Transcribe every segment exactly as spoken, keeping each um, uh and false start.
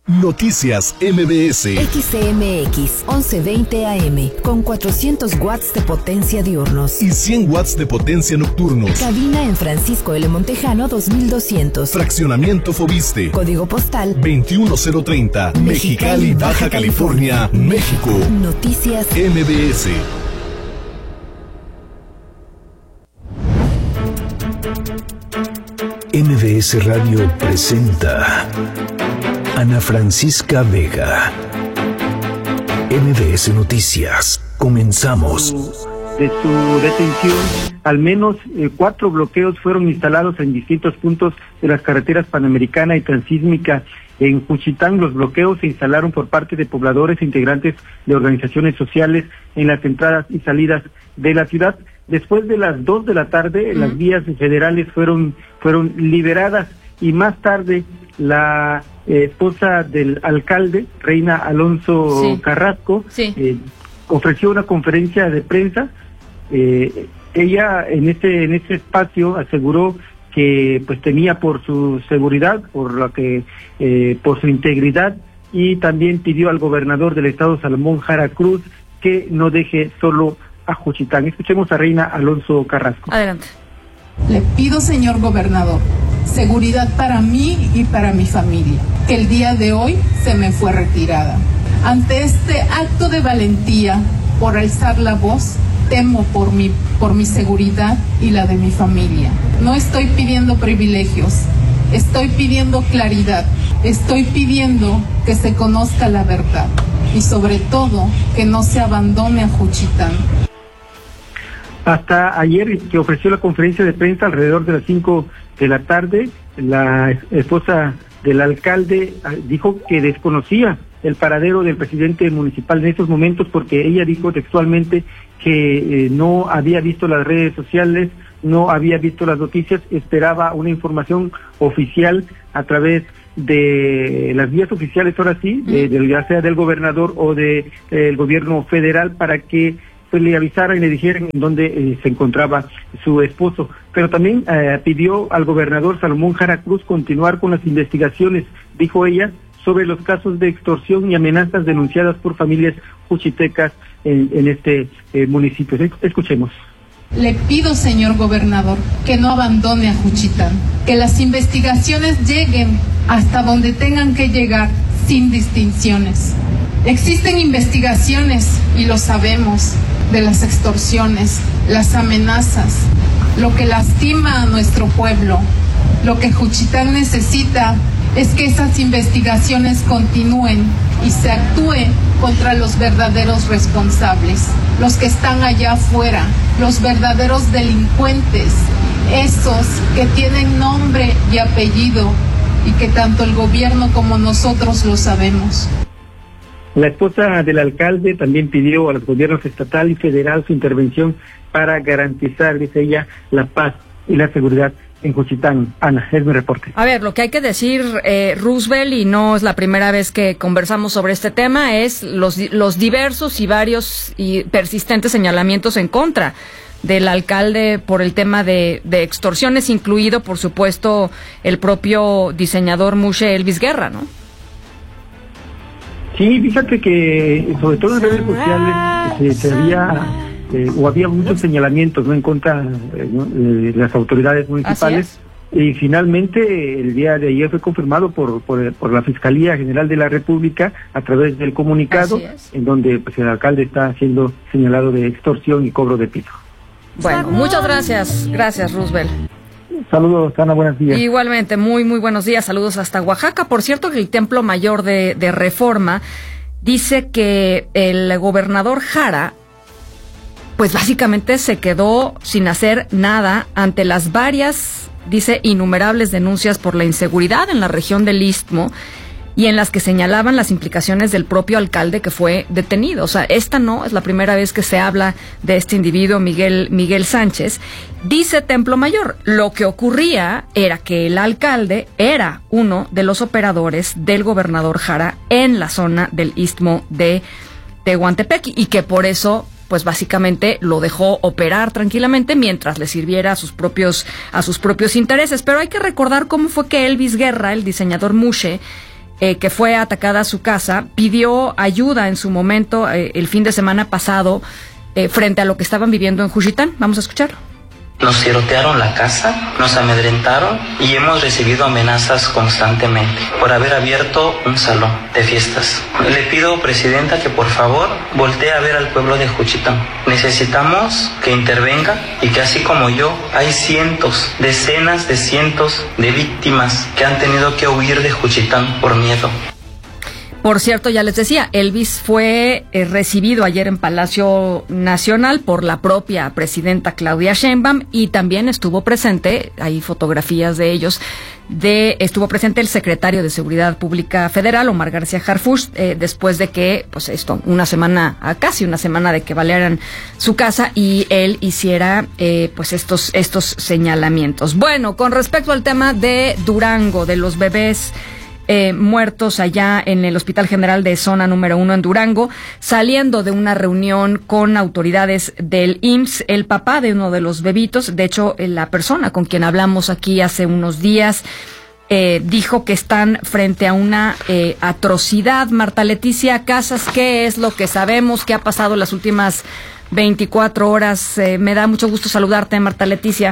Noticias M B S. X C M X once veinte A M con cuatrocientos watts de potencia diurnos y cien watts de potencia nocturnos. Cabina en Francisco L. Montejano dos mil doscientos. Fraccionamiento Fobiste. Código postal veintiuno cero treinta. Mexicali, Baja California, México. Noticias M B S. M B S Radio presenta Ana Francisca Vega. M B S Noticias. Comenzamos. De su detención, al menos eh, cuatro bloqueos fueron instalados en distintos puntos de las carreteras Panamericana y Transísmica. En Juchitán, los bloqueos se instalaron por parte de pobladores e integrantes de organizaciones sociales en las entradas y salidas de la ciudad. Después de las dos de la tarde, mm. las vías federales fueron fueron liberadas y más tarde la eh, esposa del alcalde, Reina Alonso sí. Carrasco, sí. Eh, ofreció una conferencia de prensa. Eh, ella en este en este espacio aseguró que pues temía por su seguridad, por lo que eh, por su integridad, y también pidió al gobernador del estado, Salomón Jara Cruz, que no deje solo a Juchitán. Escuchemos a Reina Alonso Carrasco. Adelante. Le pido, señor gobernador, seguridad para mí y para mi familia, que el día de hoy se me fue retirada. Ante este acto de valentía por alzar la voz, temo por mi, por mi seguridad y la de mi familia. No estoy pidiendo privilegios, estoy pidiendo claridad, estoy pidiendo que se conozca la verdad y sobre todo que no se abandone a Juchitán. Hasta ayer, que ofreció la conferencia de prensa alrededor de las cinco de la tarde, la esposa del alcalde dijo que desconocía el paradero del presidente municipal en estos momentos, porque ella dijo textualmente que eh, no había visto las redes sociales, no había visto las noticias, esperaba una información oficial a través de las vías oficiales, ahora sí, de, de, ya sea del gobernador o del de, eh, gobierno federal, para que pues le avisaran y le dijeran en dónde eh, se encontraba su esposo. Pero también eh, pidió al gobernador Salomón Jara Cruz continuar con las investigaciones, dijo ella, sobre los casos de extorsión y amenazas denunciadas por familias juchitecas en, en este eh, municipio. Escuchemos. Le pido, señor gobernador, que no abandone a Juchitán, que las investigaciones lleguen hasta donde tengan que llegar, sin distinciones. Existen investigaciones, y lo sabemos, de las extorsiones, las amenazas, lo que lastima a nuestro pueblo. Lo que Juchitán necesita es que esas investigaciones continúen y se actúe contra los verdaderos responsables, los que están allá afuera, los verdaderos delincuentes, esos que tienen nombre y apellido y que tanto el gobierno como nosotros lo sabemos. La esposa del alcalde también pidió a los gobiernos estatal y federal su intervención para garantizar, dice ella, la paz y la seguridad en Juchitán. Ana, es mi reporte. A ver, lo que hay que decir, eh, Roosevelt, y no es la primera vez que conversamos sobre este tema, es los, los diversos y varios y persistentes señalamientos en contra del alcalde por el tema de, de extorsiones, incluido, por supuesto, el propio diseñador Mushe Elvis Guerra, ¿no? Sí, fíjate que sobre todo en redes sociales eh, se había eh, o había muchos señalamientos no en contra eh, ¿no? de las autoridades municipales, y finalmente el día de ayer fue confirmado por, por por la Fiscalía General de la República a través del comunicado en donde pues el alcalde está siendo señalado de extorsión y cobro de piso. Bueno, muchas gracias, gracias Roosevelt. Saludos, Ana, buenos días. Igualmente, muy, muy buenos días, saludos hasta Oaxaca. Por cierto, que el Templo Mayor de, de Reforma dice que el gobernador Jara, pues básicamente se quedó sin hacer nada ante las varias, dice, innumerables denuncias por la inseguridad en la región del Istmo, y en las que señalaban las implicaciones del propio alcalde que fue detenido. O sea, esta no es la primera vez que se habla de este individuo, Miguel, Miguel Sánchez. Dice Templo Mayor, lo que ocurría era que el alcalde era uno de los operadores del gobernador Jara en la zona del Istmo de Tehuantepec, y que por eso pues básicamente lo dejó operar tranquilamente mientras le sirviera a sus propios a sus propios intereses. Pero hay que recordar cómo fue que Elvis Guerra, el diseñador Mushe, eh, que fue atacada a su casa, pidió ayuda en su momento eh, el fin de semana pasado eh, frente a lo que estaban viviendo en Juchitán. Vamos a escucharlo. Nos tirotearon la casa, nos amedrentaron y hemos recibido amenazas constantemente por haber abierto un salón de fiestas. Le pido, Presidenta, que por favor voltee a ver al pueblo de Juchitán. Necesitamos que intervenga y que así como yo, hay cientos, decenas de cientos de víctimas que han tenido que huir de Juchitán por miedo. Por cierto, ya les decía, Elvis fue eh, recibido ayer en Palacio Nacional por la propia presidenta Claudia Sheinbaum y también estuvo presente, hay fotografías de ellos, de estuvo presente el secretario de Seguridad Pública Federal, Omar García Harfuch, eh, después de que, pues esto, una semana, a casi una semana de que balearan su casa y él hiciera, eh, pues estos, estos señalamientos. Bueno, con respecto al tema de Durango, de los bebés Eh, muertos allá en el Hospital General de Zona Número Uno en Durango, saliendo de una reunión con autoridades del I M S S, el papá de uno de los bebitos, de hecho la persona con quien hablamos aquí hace unos días, eh, dijo que están frente a una eh, atrocidad. Marta Leticia Casas, ¿qué es lo que sabemos que ha pasado en las últimas veinticuatro horas? Eh, me da mucho gusto saludarte, Marta Leticia.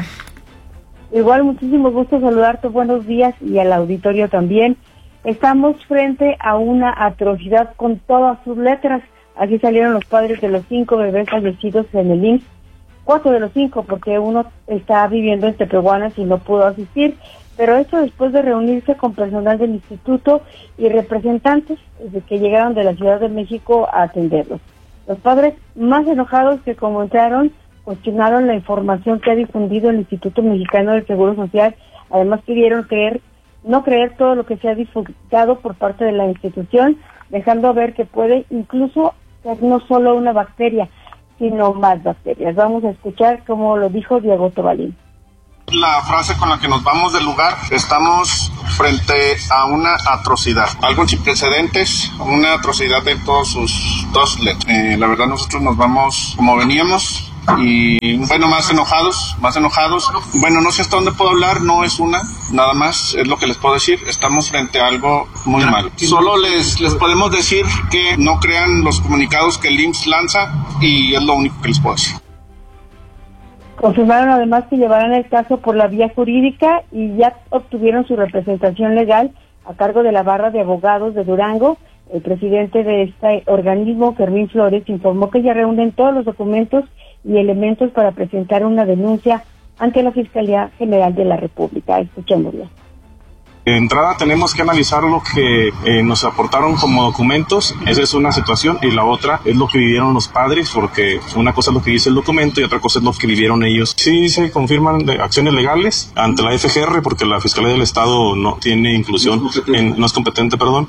Igual, muchísimo gusto saludarte, buenos días, y al auditorio también. Estamos frente a una atrocidad con todas sus letras. Aquí salieron los padres de los cinco bebés fallecidos en el I M S S, cuatro de los cinco, porque uno está viviendo en Tepehuanas y no pudo asistir, pero esto después de reunirse con personal del instituto y representantes desde que llegaron de la Ciudad de México a atenderlos. Los padres, más enojados que como entraron, cuestionaron la información que ha difundido el Instituto Mexicano del Seguro Social. Además pidieron creer no creer todo lo que se ha divulgado por parte de la institución, dejando ver que puede incluso ser no solo una bacteria, sino más bacterias. Vamos a escuchar cómo lo dijo Diego Tobalín. La frase con la que nos vamos del lugar: estamos frente a una atrocidad, algo sin precedentes, una atrocidad de todos sus, todas sus letras. Eh, la verdad, nosotros nos vamos como veníamos, y bueno, más enojados, más enojados. Bueno, no sé hasta dónde puedo hablar, no es una, nada más es lo que les puedo decir. Estamos frente a algo muy malo. Solo les, les podemos decir que no crean los comunicados que el I M S S lanza, y es lo único que les puedo decir. Confirmaron además que llevarán el caso por la vía jurídica y ya obtuvieron su representación legal a cargo de la barra de abogados de Durango. El presidente de este organismo, Fermín Flores, informó que ya reúnen todos los documentos y elementos para presentar una denuncia ante la Fiscalía General de la República. Escuchémoslo. De entrada tenemos que analizar lo que eh, nos aportaron como documentos. Esa es una situación, y la otra es lo que vivieron los padres, porque una cosa es lo que dice el documento y otra cosa es lo que vivieron ellos. Sí se confirman acciones legales ante la F G R, porque la Fiscalía del Estado no tiene inclusión, en, no es competente, perdón.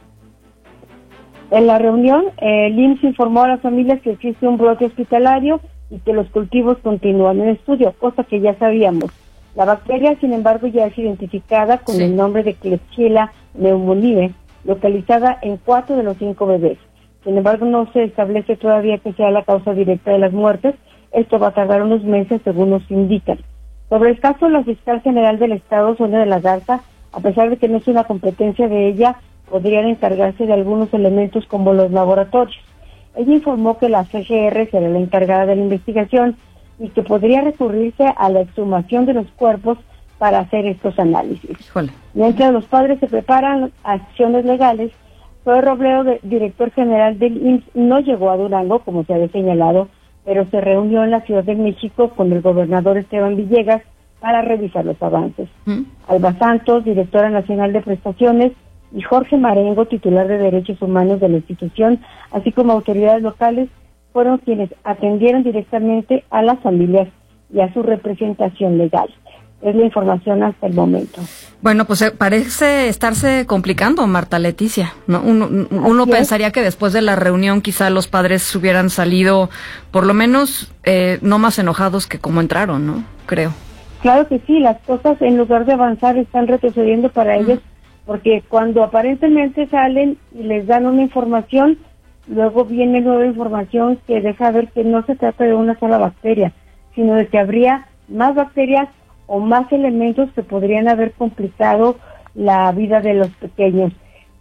En la reunión, el I M S S informó a las familias que existe un brote hospitalario y que los cultivos continúan en estudio, cosa que ya sabíamos. La bacteria, sin embargo, ya es identificada con sí. el nombre de Klebsiella pneumoniae, localizada en cuatro de los cinco bebés. Sin embargo, no se establece todavía que sea la causa directa de las muertes. Esto va a tardar unos meses, según nos indican. Sobre el caso, la fiscal general del Estado, Sonia de la Garza, a pesar de que no es una competencia de ella, podrían encargarse de algunos elementos como los laboratorios. Ella informó que la C G R será la encargada de la investigación y que podría recurrirse a la exhumación de los cuerpos para hacer estos análisis. Híjole. Mientras los padres se preparan acciones legales, Zoe Robledo, de, director general del I M S S, no llegó a Durango, como se había señalado, pero se reunió en la Ciudad de México con el gobernador Esteban Villegas para revisar los avances. ¿Mm? Alba Santos, directora nacional de prestaciones, y Jorge Marengo, titular de Derechos Humanos de la institución, así como autoridades locales, fueron quienes atendieron directamente a las familias y a su representación legal. Es la información hasta el momento. Bueno, pues eh, parece estarse complicando, Marta Leticia, ¿no? Uno, uno pensaría que después de la reunión quizá los padres hubieran salido, por lo menos, eh, no más enojados que como entraron, ¿no? Creo. Claro que sí, las cosas en lugar de avanzar están retrocediendo para mm. ellos, porque cuando aparentemente salen y les dan una información, luego viene nueva información que deja ver que no se trata de una sola bacteria, sino de que habría más bacterias o más elementos que podrían haber complicado la vida de los pequeños.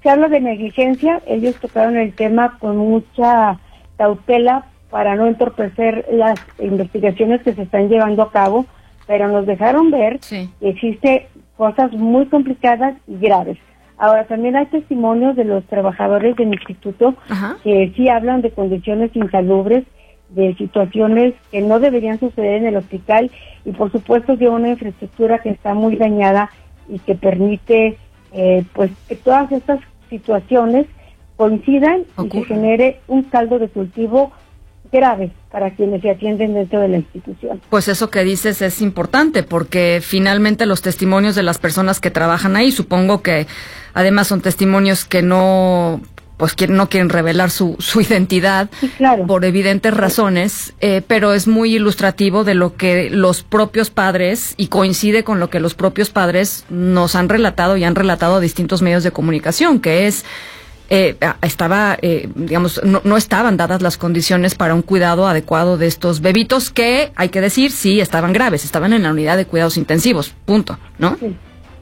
se habla de negligencia. Ellos tocaron el tema con mucha cautela para no entorpecer las investigaciones que se están llevando a cabo, pero nos dejaron ver sí. que existe cosas muy complicadas y graves. Ahora, también hay testimonios de los trabajadores del instituto Ajá. que sí hablan de condiciones insalubres, de situaciones que no deberían suceder en el hospital y, por supuesto, de una infraestructura que está muy dañada y que permite eh, pues que todas estas situaciones coincidan Ocurre. y se genere un caldo de cultivo grave para quienes se atienden dentro de la institución. Pues eso que dices es importante, porque finalmente los testimonios de las personas que trabajan ahí, supongo que además son testimonios que no, pues que no quieren revelar su, su identidad sí, claro. por evidentes razones, eh, pero es muy ilustrativo de lo que los propios padres, y coincide con lo que los propios padres nos han relatado y han relatado a distintos medios de comunicación, que es Eh, estaba, eh, digamos, no, no estaban dadas las condiciones para un cuidado adecuado de estos bebitos que, hay que decir, sí estaban graves, estaban en la unidad de cuidados intensivos, punto, ¿no? Sí,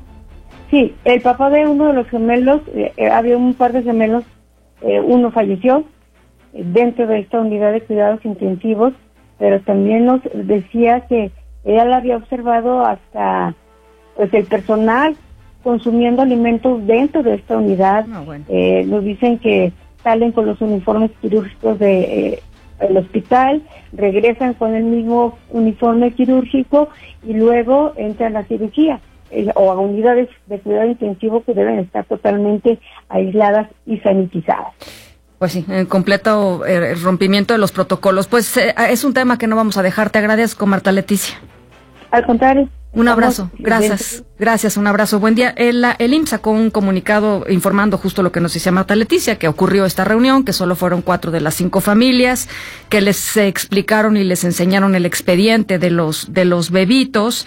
sí el papá de uno de los gemelos, eh, había un par de gemelos, eh, uno falleció eh, dentro de esta unidad de cuidados intensivos, pero también nos decía que ella la había observado hasta, pues, el personal consumiendo alimentos dentro de esta unidad. Oh, bueno. eh, nos dicen que salen con los uniformes quirúrgicos de eh, el hospital, regresan con el mismo uniforme quirúrgico y luego entran a la cirugía eh, o a unidades de cuidado intensivo que deben estar totalmente aisladas y sanitizadas. Pues sí, en completo eh, rompimiento de los protocolos. Pues eh, es un tema que no vamos a dejar. Te agradezco, Marta Leticia. Al contrario. Un abrazo, gracias, gracias, un abrazo, buen día. El, el I M S S sacó un comunicado informando justo lo que nos decía Marta Leticia, que ocurrió esta reunión, que solo fueron cuatro de las cinco familias, que les eh, explicaron y les enseñaron el expediente de los, de los bebitos.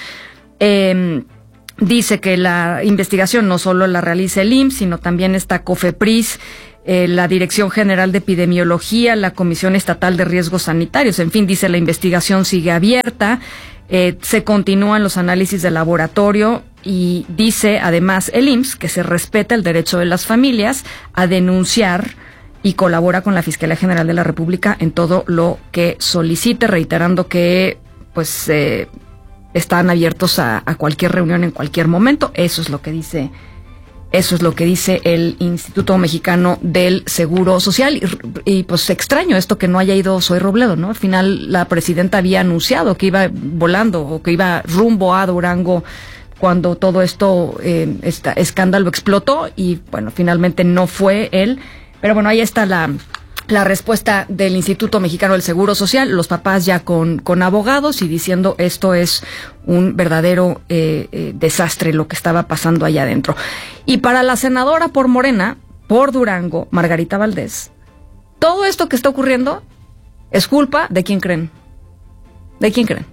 Eh, dice que la investigación no solo la realiza el I M S S, sino también está COFEPRIS, eh, la Dirección General de Epidemiología, la Comisión Estatal de Riesgos Sanitarios. En fin, dice la investigación sigue abierta. Eh, se continúan los análisis de laboratorio y dice además el I M S S que se respeta el derecho de las familias a denunciar y colabora con la Fiscalía General de la República en todo lo que solicite, reiterando que pues eh, están abiertos a, a cualquier reunión en cualquier momento. Eso es lo que dice Eso es lo que dice el Instituto Mexicano del Seguro Social. Y, y pues extraño esto que no haya ido Zoe Robledo, ¿no? Al final la presidenta había anunciado que iba volando o que iba rumbo a Durango cuando todo esto, eh, este escándalo explotó y bueno, finalmente no fue él. Pero bueno, ahí está la... La respuesta del Instituto Mexicano del Seguro Social, los papás ya con, con abogados y diciendo esto es un verdadero eh, eh, desastre lo que estaba pasando allá adentro. Y para la senadora por Morena, por Durango, Margarita Valdés, todo esto que está ocurriendo es culpa de quién creen. ¿De quién creen?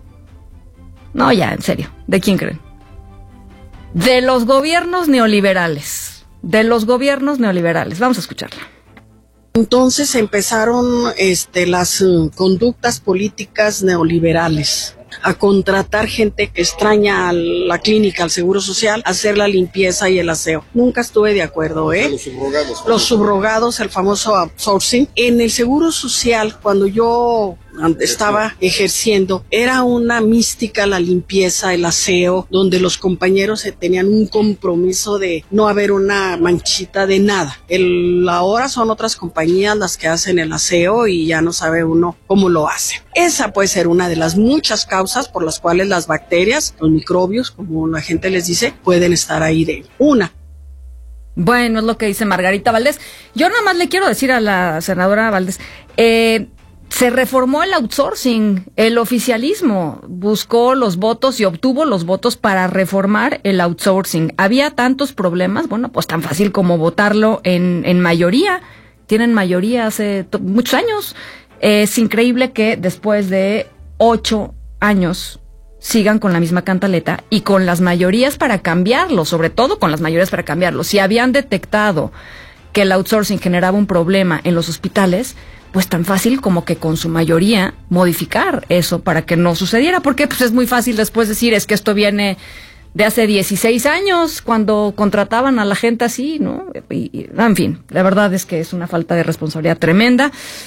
No, ya, en serio, ¿de quién creen? De los gobiernos neoliberales. De los gobiernos neoliberales. Vamos a escucharla. Entonces empezaron este, las uh, conductas políticas neoliberales, a contratar gente que extraña a la clínica, al Seguro Social, a hacer la limpieza y el aseo. Nunca estuve de acuerdo, ¿eh? Los subrogados. Los subrogados, el famoso outsourcing. En el Seguro Social, cuando yo estaba ejerciendo, era una mística la limpieza, el aseo, donde los compañeros tenían un compromiso de no haber una manchita de nada. El, ahora son otras compañías las que hacen el aseo y ya no sabe uno cómo lo hacen. Esa puede ser una de las muchas causas por las cuales las bacterias, los microbios, como la gente les dice, pueden estar ahí de una. Bueno, es lo que dice Margarita Valdés. Yo nada más le quiero decir a la senadora Valdés, eh, se reformó el outsourcing, el oficialismo buscó los votos y obtuvo los votos para reformar el outsourcing. Había tantos problemas, bueno, pues tan fácil como votarlo en, en mayoría. Tienen mayoría hace to- muchos años. Es increíble que después de ocho años sigan con la misma cantaleta y con las mayorías para cambiarlo, sobre todo con las mayorías para cambiarlo. Si habían detectado que el outsourcing generaba un problema en los hospitales, pues tan fácil como que con su mayoría modificar eso para que no sucediera, porque pues es muy fácil después decir es que esto viene de hace dieciséis años, cuando contrataban a la gente así, ¿no? Y, y, en fin, la verdad es que es una falta de responsabilidad tremenda,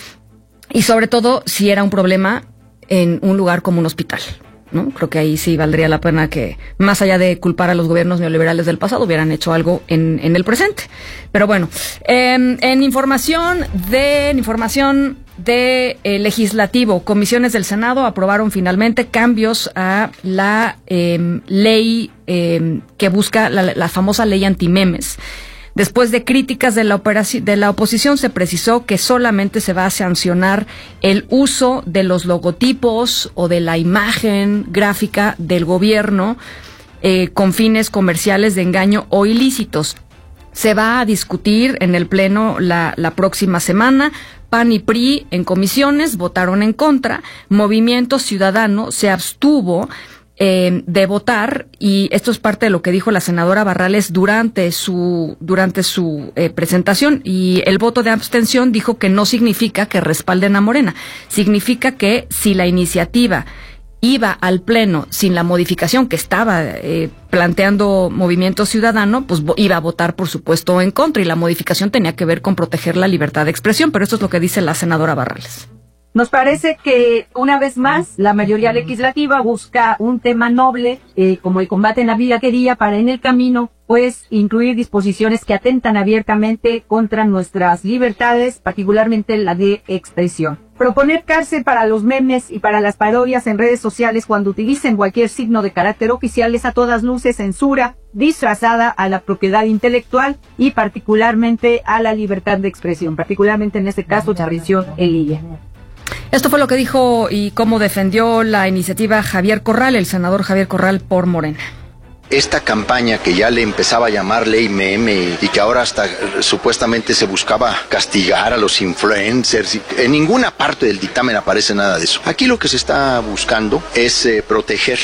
y sobre todo si era un problema en un lugar como un hospital, ¿no? Creo que ahí sí valdría la pena que, más allá de culpar a los gobiernos neoliberales del pasado, hubieran hecho algo en, en el presente. Pero bueno, eh, en información de en información de eh, legislativo, comisiones del Senado aprobaron finalmente cambios a la eh, ley eh, que busca la, la famosa ley antimemes. Después de críticas de la, operación, de la oposición, se precisó que solamente se va a sancionar el uso de los logotipos o de la imagen gráfica del gobierno eh, con fines comerciales de engaño o ilícitos. Se va a discutir en el Pleno la, la próxima semana. P A N y P R I en comisiones votaron en contra. Movimiento Ciudadano se abstuvo Eh, de votar, y esto es parte de lo que dijo la senadora Barrales durante su durante su eh, presentación, y el voto de abstención dijo que no significa que respalden a Morena, significa que si la iniciativa iba al Pleno sin la modificación que estaba eh, planteando Movimiento Ciudadano, pues iba a votar por supuesto en contra, y la modificación tenía que ver con proteger la libertad de expresión, pero esto es lo que dice la senadora Barrales. Nos parece que, una vez más, la mayoría legislativa busca un tema noble, eh, como el combate en la piratería, para en el camino, pues, incluir disposiciones que atentan abiertamente contra nuestras libertades, particularmente la de expresión. Proponer cárcel para los memes y para las parodias en redes sociales cuando utilicen cualquier signo de carácter oficial es a todas luces censura disfrazada a la propiedad intelectual y particularmente a la libertad de expresión, particularmente en este caso, Charrición Elilla. Esto fue lo que dijo y cómo defendió la iniciativa Javier Corral, el senador Javier Corral por Morena. Esta campaña que ya le empezaba a llamar ley meme y que ahora hasta supuestamente se buscaba castigar a los influencers, en ninguna parte del dictamen aparece nada de eso. Aquí lo que se está buscando es eh, proteger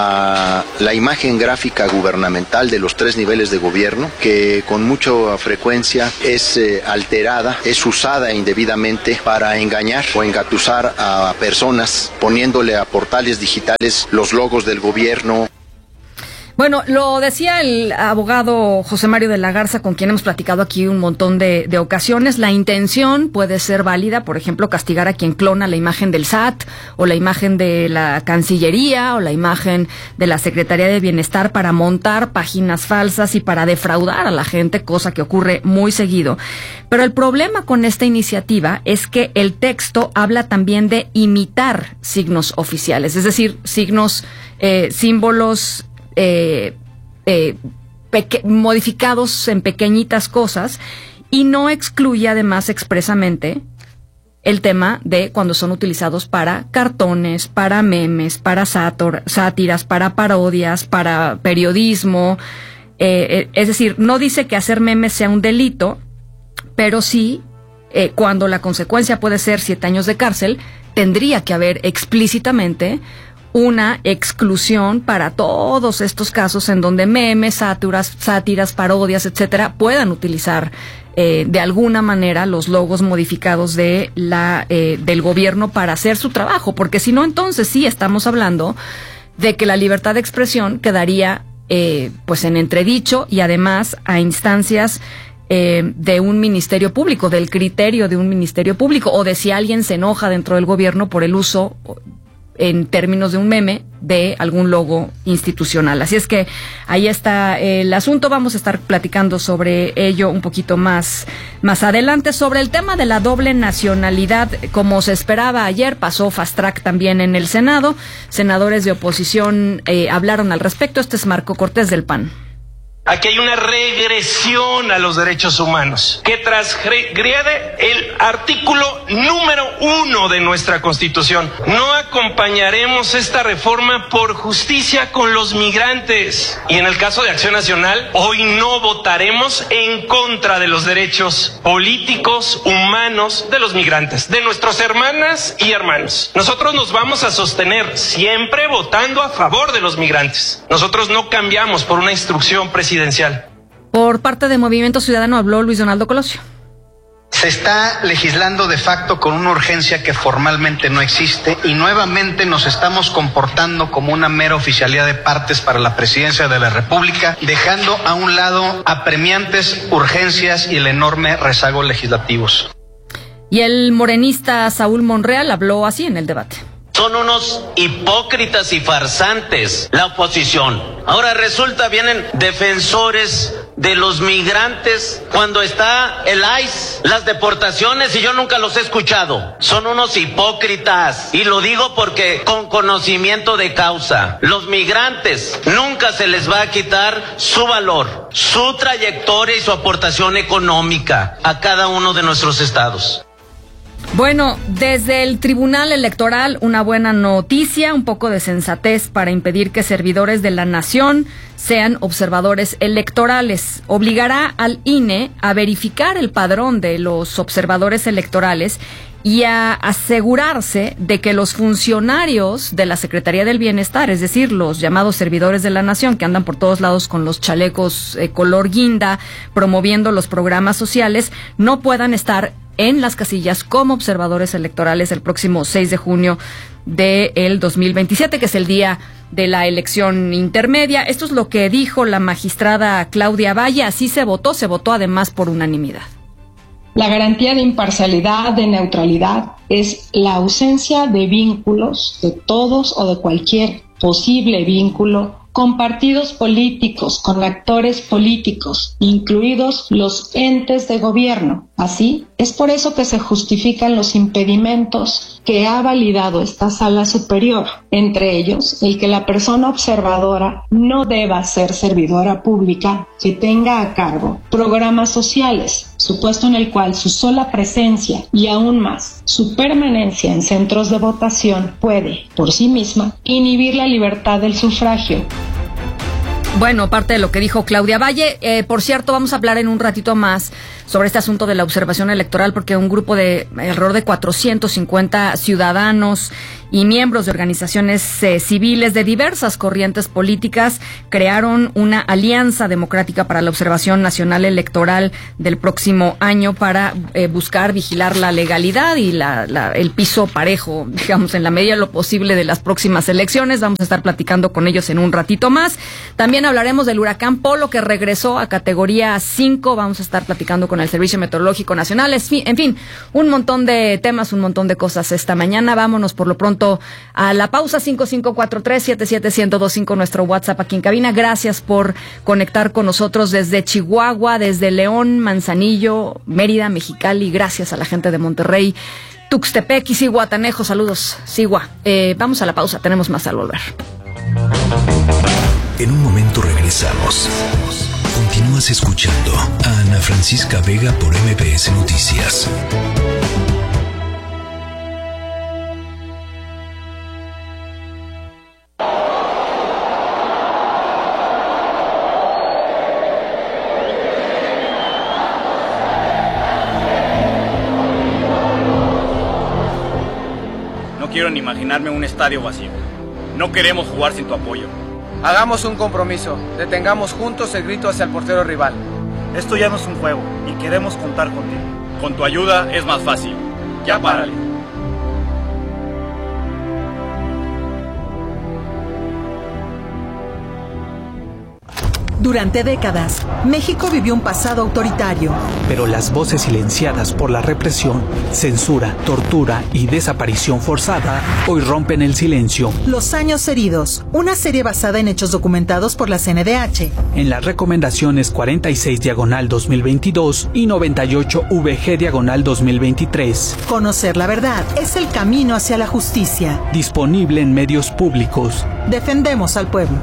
a la imagen gráfica gubernamental de los tres niveles de gobierno, que con mucha frecuencia es eh, alterada, es usada indebidamente para engañar o engatusar a personas, poniéndole a portales digitales los logos del gobierno. Bueno, lo decía el abogado José Mario de la Garza, con quien hemos platicado aquí un montón de, de ocasiones. La intención puede ser válida, por ejemplo, castigar a quien clona la imagen del S A T o la imagen de la Cancillería o la imagen de la Secretaría de Bienestar para montar páginas falsas y para defraudar a la gente, cosa que ocurre muy seguido. Pero el problema con esta iniciativa es que el texto habla también de imitar signos oficiales, es decir, signos, eh, símbolos Eh, eh, peque- modificados en pequeñitas cosas, y no excluye además expresamente el tema de cuando son utilizados para cartones, para memes, para sátor- sátiras, para parodias, para periodismo. Eh, eh, es decir, no dice que hacer memes sea un delito, pero sí, eh, cuando la consecuencia puede ser siete años de cárcel, tendría que haber explícitamente una exclusión para todos estos casos en donde memes, sátiras, sátiras, parodias, etcétera, puedan utilizar eh, de alguna manera los logos modificados de la eh, del gobierno para hacer su trabajo, porque si no, entonces sí estamos hablando de que la libertad de expresión quedaría eh, pues en entredicho, y además a instancias Eh, de un ministerio público, del criterio de un ministerio público, o de si alguien se enoja dentro del gobierno por el uso, en términos de un meme, de algún logo institucional. Así es que ahí está el asunto. Vamos a estar platicando sobre ello un poquito más, más adelante. Sobre el tema de la doble nacionalidad, como se esperaba ayer, pasó fast track también en el Senado. Senadores de oposición eh, hablaron al respecto. Este es Marco Cortés del P A N. Aquí hay una regresión a los derechos humanos que transgrede el artículo número uno de nuestra Constitución. No acompañaremos esta reforma por justicia con los migrantes. Y en el caso de Acción Nacional, hoy no votaremos en contra de los derechos políticos, humanos de los migrantes, de nuestras hermanas y hermanos. Nosotros nos vamos a sostener siempre votando a favor de los migrantes. Nosotros no cambiamos por una instrucción presidencial. Por parte de Movimiento Ciudadano habló Luis Donaldo Colosio. Se está legislando de facto con una urgencia que formalmente no existe y nuevamente nos estamos comportando como una mera oficialía de partes para la presidencia de la República, dejando a un lado apremiantes urgencias y el enorme rezago legislativos. Y el morenista Saúl Monreal habló así en el debate. Son unos hipócritas y farsantes la oposición. Ahora resulta vienen defensores de los migrantes cuando está el I C E, las deportaciones, y yo nunca los he escuchado. Son unos hipócritas, y lo digo porque con conocimiento de causa. Los migrantes nunca se les va a quitar su valor, su trayectoria y su aportación económica a cada uno de nuestros estados. Bueno, desde el Tribunal Electoral, una buena noticia, un poco de sensatez para impedir que servidores de la nación sean observadores electorales. Obligará al I N E a verificar el padrón de los observadores electorales y a asegurarse de que los funcionarios de la Secretaría del Bienestar, es decir, los llamados servidores de la nación que andan por todos lados con los chalecos eh, color guinda, promoviendo los programas sociales, no puedan estar en las casillas como observadores electorales el próximo seis de junio del dos mil veintisiete, que es el día de la elección intermedia. Esto es lo que dijo la magistrada Claudia Valle. Así se votó, se votó además por unanimidad. La garantía de imparcialidad, de neutralidad, es la ausencia de vínculos, de todos o de cualquier posible vínculo, con partidos políticos, con actores políticos, incluidos los entes de gobierno. Así, es por eso que se justifican los impedimentos que ha validado esta sala superior, entre ellos el que la persona observadora no deba ser servidora pública que tenga a cargo programas sociales, supuesto en el cual su sola presencia y aún más su permanencia en centros de votación puede, por sí misma, inhibir la libertad del sufragio. Bueno, parte de lo que dijo Claudia Valle. Eh, por cierto, vamos a hablar en un ratito más sobre este asunto de la observación electoral, porque un grupo de alrededor de cuatrocientos cincuenta ciudadanos y miembros de organizaciones eh, civiles de diversas corrientes políticas crearon una alianza democrática para la observación nacional electoral del próximo año para eh, buscar vigilar la legalidad y la, la, el piso parejo, digamos, en la medida de lo posible de las próximas elecciones. Vamos a estar platicando con ellos en un ratito más. También hablaremos del huracán Polo, que regresó a categoría cinco. Vamos a estar platicando con el Servicio Meteorológico Nacional. En fin, un montón de temas, un montón de cosas esta mañana. Vámonos por lo pronto a la pausa. Cinco cinco cuatro tres, siete siete uno cero dos cinco, nuestro WhatsApp aquí en cabina. Gracias por conectar con nosotros desde Chihuahua, desde León, Manzanillo, Mérida, Mexicali. Gracias a la gente de Monterrey, Tuxtepec y Zihuatanejo. Saludos, Zihua. Eh, vamos a la pausa, tenemos más al volver. En un momento regresamos. Continúas escuchando a Ana Francisca Vega por M B S Noticias. No quiero ni imaginarme un estadio vacío. No queremos jugar sin tu apoyo. Hagamos un compromiso, detengamos juntos el grito hacia el portero rival. Esto ya no es un juego y queremos contar contigo. Con tu ayuda es más fácil. Ya párale. Durante décadas, México vivió un pasado autoritario. Pero las voces silenciadas por la represión, censura, tortura y desaparición forzada hoy rompen el silencio. Los años heridos, una serie basada en hechos documentados por la C N D H. En las recomendaciones cuarenta y seis diagonal dos mil veintidós y noventa y ocho V G diagonal dos mil veintitrés. Conocer la verdad es el camino hacia la justicia. Disponible en medios públicos. Defendemos al pueblo.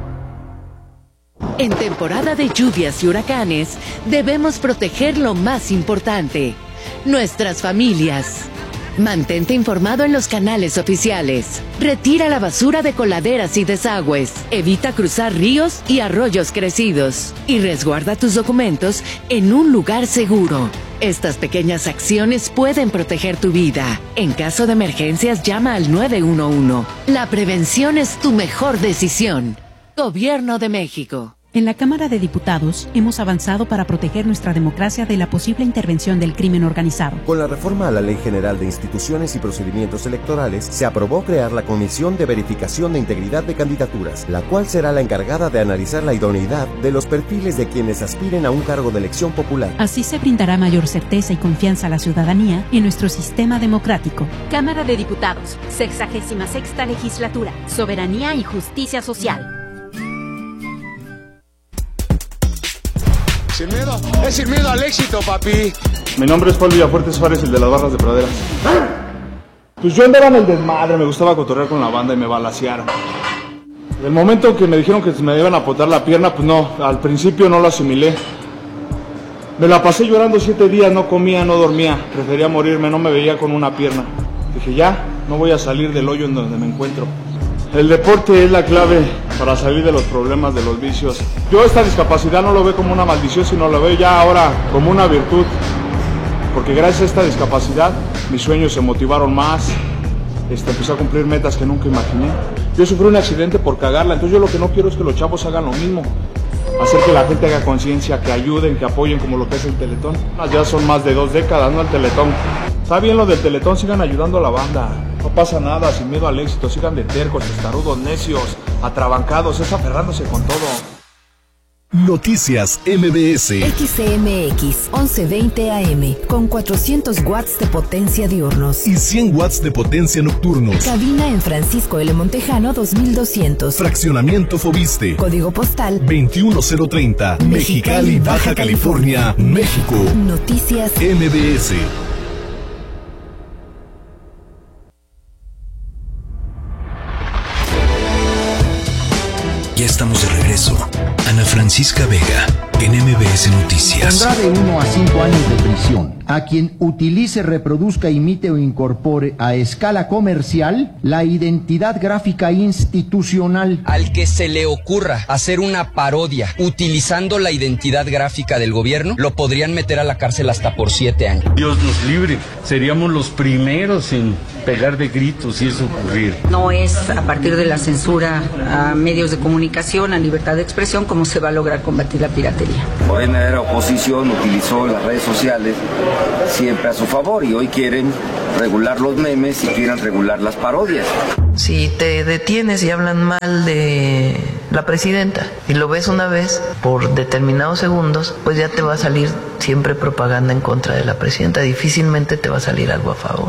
En temporada de lluvias y huracanes, debemos proteger lo más importante, nuestras familias. Mantente informado en los canales oficiales. Retira la basura de coladeras y desagües. Evita cruzar ríos y arroyos crecidos. Y resguarda tus documentos en un lugar seguro. Estas pequeñas acciones pueden proteger tu vida. En caso de emergencias, llama al nueve uno uno. La prevención es tu mejor decisión. Gobierno de México. En la Cámara de Diputados hemos avanzado para proteger nuestra democracia de la posible intervención del crimen organizado. Con la reforma a la Ley General de Instituciones y Procedimientos Electorales, se aprobó crear la Comisión de Verificación de Integridad de Candidaturas, la cual será la encargada de analizar la idoneidad de los perfiles de quienes aspiren a un cargo de elección popular. Así se brindará mayor certeza y confianza a la ciudadanía en nuestro sistema democrático. Cámara de Diputados, sexagésima sexta legislatura, soberanía y justicia social. Sin miedo, es sin miedo al éxito, papi. Mi nombre es Paul Villafuerte Suárez, el de las barras de praderas. Pues yo andaba en el desmadre, me gustaba cotorrear con la banda y me balacearon. El momento que me dijeron que me iban a apotar la pierna, pues no, al principio no lo asimilé. Me la pasé llorando siete días, no comía, no dormía, prefería morirme, no me veía con una pierna. Dije, ya, no voy a salir del hoyo en donde me encuentro. El deporte es la clave para salir de los problemas, de los vicios. Yo esta discapacidad no lo veo como una maldición, sino lo veo ya ahora como una virtud. Porque gracias a esta discapacidad, mis sueños se motivaron más, este, empecé a cumplir metas que nunca imaginé. Yo sufrí un accidente por cagarla, entonces yo lo que no quiero es que los chavos hagan lo mismo. Hacer que la gente haga conciencia, que ayuden, que apoyen como lo que es el Teletón. Ya son más de dos décadas, ¿no? El Teletón. Está bien lo del Teletón, sigan ayudando a la banda. No pasa nada, sin miedo al éxito, sigan de tercos, testarudos, necios, atrabancados, es aferrándose con todo. Noticias M B S. X C M X once veinte A M con cuatrocientos watts de potencia diurnos y cien watts de potencia nocturnos. Cabina en Francisco L. Montejano dos mil doscientos. Fraccionamiento Fobiste. Código postal veintiuno cero treinta. Mexicali, Baja California, México. Noticias M B S. Ya estamos de regreso. Ana Francisca Vega, en M B S Noticias. Pondrá de uno a cinco años de prisión a quien utilice, reproduzca, imite o incorpore a escala comercial la identidad gráfica institucional. Al que se le ocurra hacer una parodia utilizando la identidad gráfica del gobierno, lo podrían meter a la cárcel hasta por siete años. Dios nos libre, seríamos los primeros en pegar de gritos si eso ocurriera. No es a partir de la censura a medios de comunicación, a libertad de expresión, como se va a lograr combatir la piratería. Morena era oposición, utilizó las redes sociales siempre a su favor y hoy quieren regular los memes y quieren regular las parodias. Si te detienes y hablan mal de la presidenta y lo ves una vez por determinados segundos, pues ya te va a salir siempre propaganda en contra de la presidenta, difícilmente te va a salir algo a favor.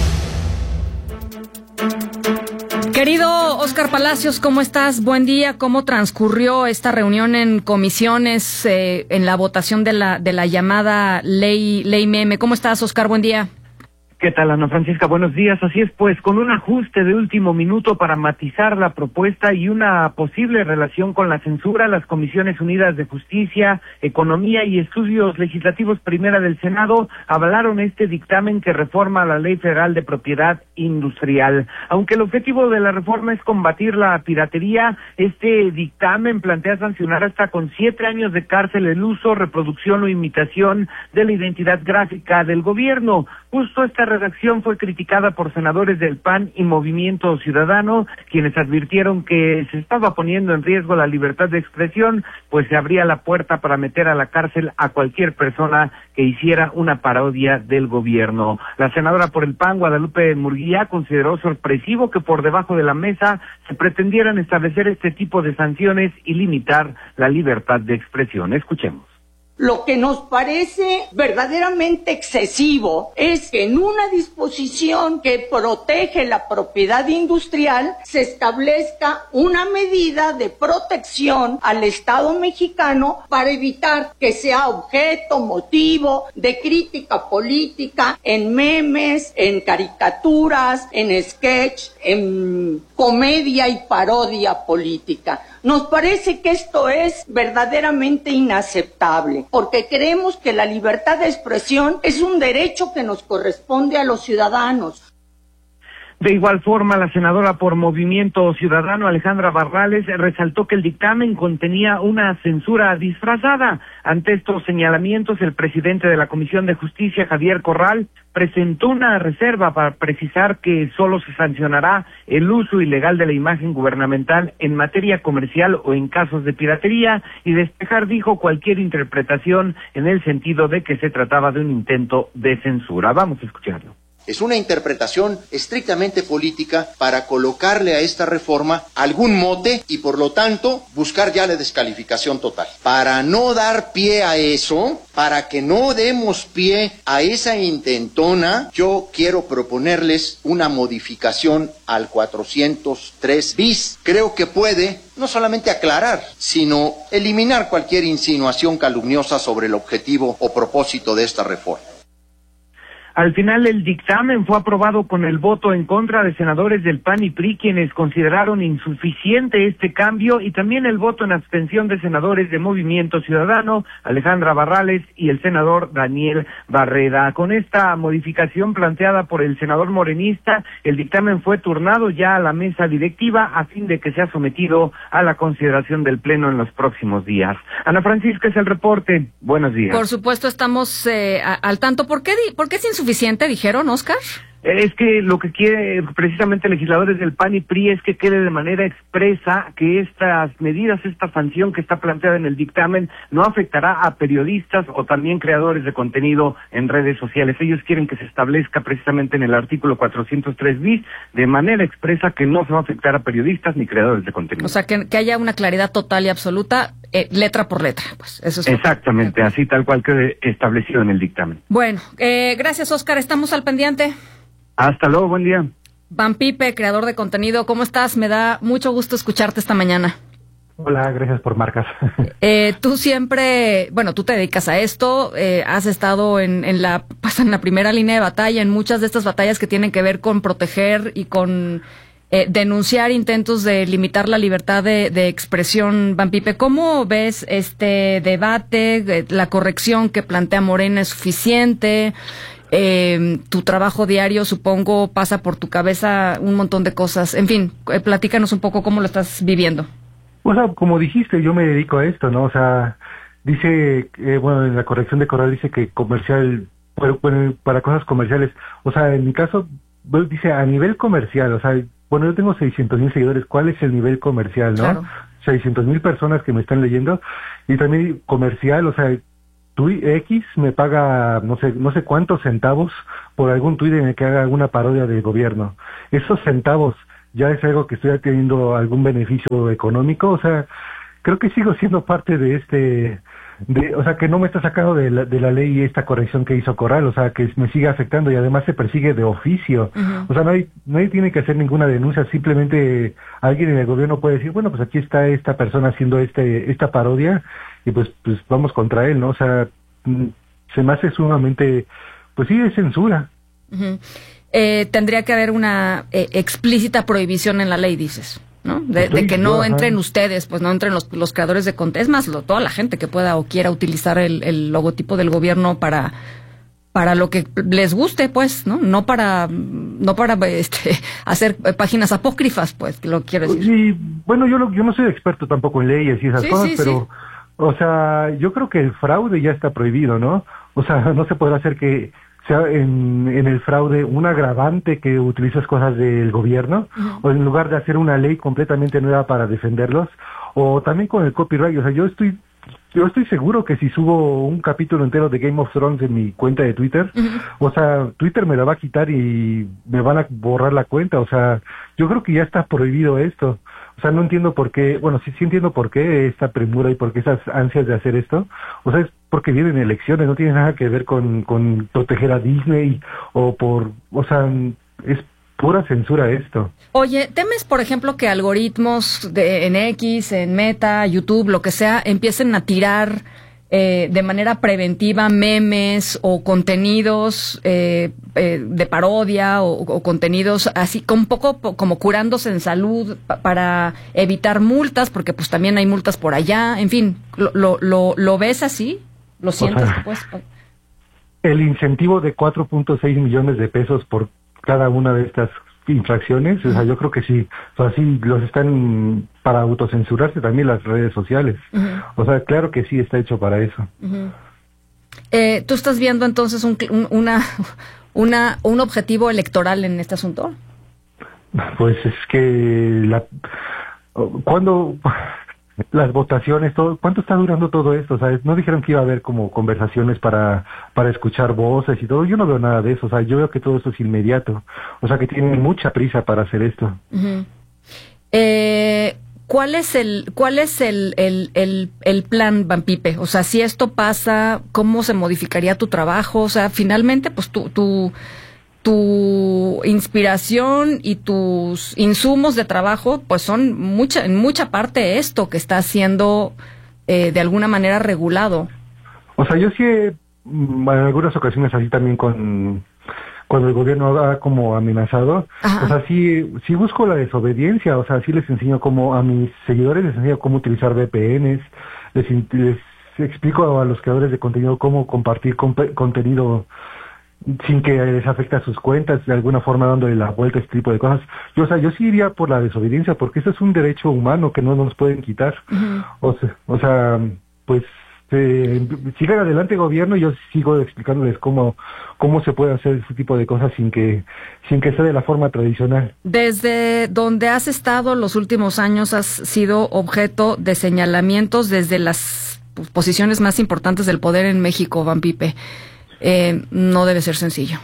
Querido Oscar Palacios, ¿cómo estás? Buen día. ¿Cómo transcurrió esta reunión en comisiones eh, en la votación de la de la llamada ley ley meme? ¿Cómo estás, Oscar? Buen día. ¿Qué tal, Ana Francisca? Buenos días. Así es, pues, con un ajuste de último minuto para matizar la propuesta y una posible relación con la censura, las Comisiones Unidas de Justicia, Economía y Estudios Legislativos Primera del Senado avalaron este dictamen que reforma la Ley Federal de Propiedad Industrial. Aunque el objetivo de la reforma es combatir la piratería, este dictamen plantea sancionar hasta con siete años de cárcel el uso, reproducción o imitación de la identidad gráfica del gobierno. Justo esta redacción fue criticada por senadores del P A N y Movimiento Ciudadano, quienes advirtieron que se estaba poniendo en riesgo la libertad de expresión, pues se abría la puerta para meter a la cárcel a cualquier persona que hiciera una parodia del gobierno. La senadora por el P A N, Guadalupe Murguía, consideró sorpresivo que por debajo de la mesa se pretendieran establecer este tipo de sanciones y limitar la libertad de expresión. Escuchemos. Lo que nos parece verdaderamente excesivo es que en una disposición que protege la propiedad industrial se establezca una medida de protección al Estado mexicano para evitar que sea objeto, motivo de crítica política en memes, en caricaturas, en sketch, en comedia y parodia política. Nos parece que esto es verdaderamente inaceptable, porque creemos que la libertad de expresión es un derecho que nos corresponde a los ciudadanos. De igual forma, la senadora por Movimiento Ciudadano, Alejandra Barrales, resaltó que el dictamen contenía una censura disfrazada. Ante estos señalamientos, el presidente de la Comisión de Justicia, Javier Corral, presentó una reserva para precisar que solo se sancionará el uso ilegal de la imagen gubernamental en materia comercial o en casos de piratería, y despejar, dijo, cualquier interpretación en el sentido de que se trataba de un intento de censura. Vamos a escucharlo. Es una interpretación estrictamente política para colocarle a esta reforma algún mote y, por lo tanto, buscar ya la descalificación total. Para no dar pie a eso, para que no demos pie a esa intentona, yo quiero proponerles una modificación al cuatrocientos tres bis. Creo que puede no solamente aclarar, sino eliminar cualquier insinuación calumniosa sobre el objetivo o propósito de esta reforma. Al final, el dictamen fue aprobado con el voto en contra de senadores del P A N y P R I, quienes consideraron insuficiente este cambio, y también el voto en abstención de senadores de Movimiento Ciudadano, Alejandra Barrales y el senador Daniel Barreda. Con esta modificación planteada por el senador morenista, el dictamen fue turnado ya a la mesa directiva a fin de que sea sometido a la consideración del Pleno en los próximos días. Ana Francisca, es el reporte. Buenos días. Por supuesto, estamos eh, a, al tanto. ¿Por qué, di- ¿Por qué es insuficiente? ¿Suficiente, dijeron, Oscar? Es que lo que quiere precisamente legisladores del P A N y P R I es que quede de manera expresa que estas medidas, esta sanción que está planteada en el dictamen, no afectará a periodistas o también creadores de contenido en redes sociales. Ellos quieren que se establezca precisamente en el artículo cuatrocientos tres bis de manera expresa que no se va a afectar a periodistas ni creadores de contenido. O sea, que, que haya una claridad total y absoluta, eh, letra por letra. Pues eso es exactamente, lo... así tal cual quede establecido en el dictamen. Bueno, eh, gracias, Oscar. Estamos al pendiente. Hasta luego, buen día. Van Pipe, creador de contenido, ¿cómo estás? Me da mucho gusto escucharte esta mañana. Hola, gracias por marcas. Eh, tú siempre, bueno, tú te dedicas a esto, eh, has estado en, en la, pues, en la primera línea de batalla, en muchas de estas batallas que tienen que ver con proteger y con eh, denunciar intentos de limitar la libertad de, de expresión. Van Pipe, ¿cómo ves este debate? La corrección que plantea Morena es suficiente. Eh, tu trabajo diario, supongo, pasa por tu cabeza un montón de cosas. En fin, eh, platícanos un poco cómo lo estás viviendo. O sea, como dijiste, yo me dedico a esto, ¿no? O sea, dice, eh, bueno, en la corrección de Corral dice que comercial, bueno, para cosas comerciales. O sea, en mi caso, dice a nivel comercial, o sea, bueno, yo tengo seiscientos mil seguidores, ¿cuál es el nivel comercial, no? Claro. seiscientos mil personas que me están leyendo, y también comercial, o sea, Twi- X me paga no sé no sé cuántos centavos por algún tuit en el que haga alguna parodia del gobierno. Esos centavos ya es algo que estoy teniendo algún beneficio económico, o sea, creo que sigo siendo parte de este, de, o sea, que no me está sacando de la, de la ley esta corrección que hizo Corral, o sea, que me sigue afectando y además se persigue de oficio. Uh-huh. O sea, nadie, nadie tiene que hacer ninguna denuncia, simplemente alguien en el gobierno puede decir, bueno, pues aquí está esta persona haciendo este esta parodia y pues pues vamos contra él, ¿no? O sea, se me hace sumamente, pues sí, es censura. Uh-huh. Eh, tendría que haber una eh, explícita prohibición en la ley, dices, ¿no? De, de que no entren ustedes, pues no entren los, los creadores de contenido, es más, lo, toda la gente que pueda o quiera utilizar el, el logotipo del gobierno para para lo que les guste, pues, ¿no? No para no para este hacer páginas apócrifas, pues, lo quiero decir. Sí, bueno, yo, lo, yo no soy experto tampoco en leyes y esas sí, cosas, sí, pero... Sí. O sea, yo creo que el fraude ya está prohibido, ¿no? O sea, no se podrá hacer que sea en, en el fraude un agravante que utilices cosas del gobierno, uh-huh. o en lugar de hacer una ley completamente nueva para defenderlos, o también con el copyright. O sea, yo estoy yo estoy seguro que si subo un capítulo entero de Game of Thrones en mi cuenta de Twitter, uh-huh. o sea, Twitter me la va a quitar y me van a borrar la cuenta. O sea, yo creo que ya está prohibido esto. O sea, no entiendo por qué, bueno, sí, sí entiendo por qué esta premura y por qué esas ansias de hacer esto. O sea, es porque vienen elecciones, no tiene nada que ver con, con proteger a Disney o por, o sea, es pura censura esto. Oye, ¿temes, por ejemplo, que algoritmos de, en X, en Meta, YouTube, lo que sea, empiecen a tirar eh, de manera preventiva memes o contenidos eh, eh, de parodia o, o contenidos así, con un poco como curándose en salud pa, para evitar multas, porque pues también hay multas por allá, en fin, ¿lo, lo, lo, lo ves así? ¿Lo sientes? O sea, pues? El incentivo de cuatro punto seis millones de pesos por cada una de estas infracciones, o sea, yo creo que sí, o sea, sí los están para autocensurarse también las redes sociales. Uh-huh. O sea, claro que sí está hecho para eso. Uh-huh. Eh, ¿Tú estás viendo entonces un, un, una, una, un objetivo electoral en este asunto? Pues es que la, cuando las votaciones, todo, ¿cuánto está durando todo esto? O sea, no dijeron que iba a haber como conversaciones para para escuchar voces y todo. Yo no veo nada de eso. O sea, yo veo que todo esto es inmediato. O sea, que tienen mucha prisa para hacer esto. Uh-huh. Eh, ¿cuál es el cuál es el, el, el, el plan, Van Pipe? O sea, si esto pasa, ¿cómo se modificaría tu trabajo? O sea, finalmente, pues tu tu tu inspiración y tus insumos de trabajo, pues son mucha, en mucha parte esto que está siendo eh, de alguna manera regulado. O sea, yo sí he, en algunas ocasiones así también con cuando el gobierno ha como amenazado, Ajá. o sea, sí, sí busco la desobediencia, o sea, sí les enseño cómo, a mis seguidores les enseño cómo utilizar V P Ns, les, les explico a los creadores de contenido cómo compartir comp- contenido sin que les afecte a sus cuentas, de alguna forma dándole la vuelta a este tipo de cosas. Yo, o sea, yo sí iría por la desobediencia, porque eso es un derecho humano que no nos pueden quitar. Uh-huh. O sea, o sea, pues, eh, sigan adelante gobierno, y yo sigo explicándoles cómo, cómo se puede hacer ese tipo de cosas sin que, sin que sea de la forma tradicional. Desde donde has estado los últimos años has sido objeto de señalamientos desde las posiciones más importantes del poder en México, Van Pipe. Eh, no debe ser sencillo.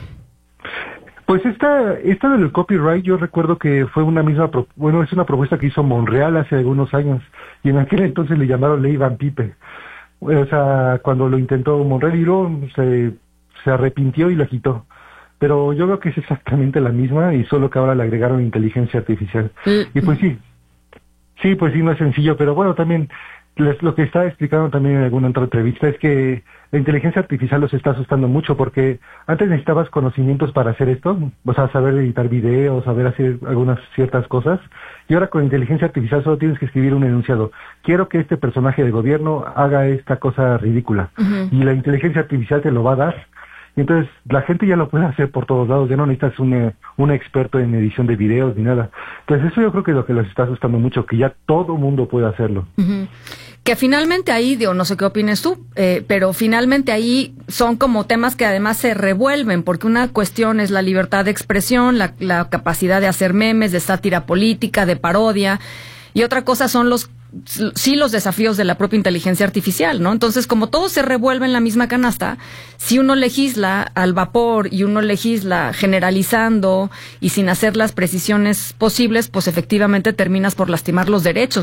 Pues esta, esta del copyright, yo recuerdo que fue una misma, pro, bueno, es una propuesta que hizo Monreal hace algunos años, y en aquel entonces le llamaron Ley Van Pipe. O sea, cuando lo intentó Monreal, y luego se, se arrepintió y la quitó. Pero yo creo que es exactamente la misma, y solo que ahora le agregaron inteligencia artificial. Mm. Y pues sí, sí, pues sí, no es sencillo, pero bueno, también les, lo que estaba explicando también en alguna otra entrevista es que la inteligencia artificial los está asustando mucho, porque antes necesitabas conocimientos para hacer esto, o sea, saber editar videos, saber hacer algunas ciertas cosas, y ahora con inteligencia artificial solo tienes que escribir un enunciado. Quiero que este personaje de gobierno haga esta cosa ridícula, uh-huh. y la inteligencia artificial te lo va a dar. Y entonces la gente ya lo puede hacer por todos lados, ya no necesitas un, un experto en edición de videos ni nada. Entonces eso yo creo que es lo que les está asustando mucho, que ya todo mundo puede hacerlo. Uh-huh. Que finalmente ahí, digo, no sé qué opines tú, eh, pero finalmente ahí son como temas que además se revuelven, porque una cuestión es la libertad de expresión, la, la capacidad de hacer memes, de sátira política, de parodia, y otra cosa son los sí los desafíos de la propia inteligencia artificial, ¿no? Entonces, como todo se revuelve en la misma canasta, si uno legisla al vapor y uno legisla generalizando y sin hacer las precisiones posibles, pues efectivamente terminas por lastimar los derechos